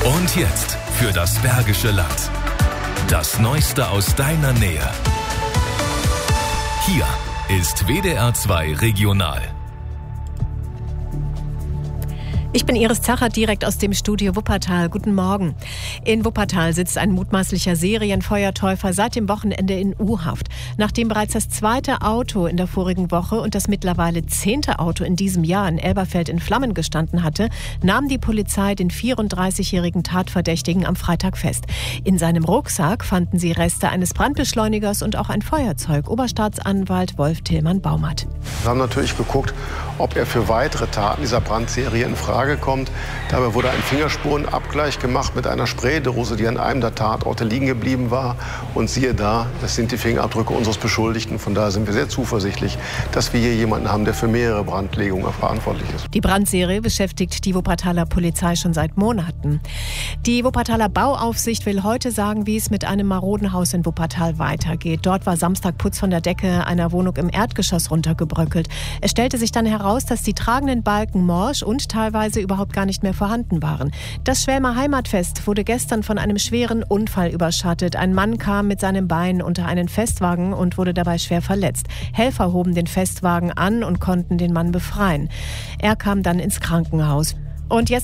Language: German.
Und jetzt für das Bergische Land. Das Neueste aus deiner Nähe. Hier ist WDR 2 Regional. Ich bin Iris Zachert, direkt aus dem Studio Wuppertal. Guten Morgen. In Wuppertal sitzt ein mutmaßlicher Serienfeuertäufer seit dem Wochenende in U-Haft. Nachdem bereits das zweite Auto in der vorigen Woche und das mittlerweile 10. Auto in diesem Jahr in Elberfeld in Flammen gestanden hatte, nahm die Polizei den 34-jährigen Tatverdächtigen am Freitag fest. In seinem Rucksack fanden sie Reste eines Brandbeschleunigers und auch ein Feuerzeug. Oberstaatsanwalt Wolf Tillmann-Baumert. Wir haben natürlich geguckt, ob er für weitere Taten dieser Brandserie in Frage kommt. Dabei wurde ein Fingerspurenabgleich gemacht mit einer Spraydose, die an einem der Tatorte liegen geblieben war. Und siehe da, das sind die Fingerabdrücke unseres Beschuldigten. Von daher sind wir sehr zuversichtlich, dass wir hier jemanden haben, der für mehrere Brandlegungen verantwortlich ist. Die Brandserie beschäftigt die Wuppertaler Polizei schon seit Monaten. Die Wuppertaler Bauaufsicht will heute sagen, wie es mit einem maroden Haus in Wuppertal weitergeht. Dort war Samstag Putz von der Decke einer Wohnung im Erdgeschoss runtergebröckelt. Es stellte sich dann heraus, dass die tragenden Balken morsch und teilweise überhaupt gar nicht mehr vorhanden waren. Das Schwelmer Heimatfest wurde gestern von einem schweren Unfall überschattet. Ein Mann kam mit seinem Bein unter einen Festwagen und wurde dabei schwer verletzt. Helfer hoben den Festwagen an und konnten den Mann befreien. Er kam dann ins Krankenhaus. Und jetzt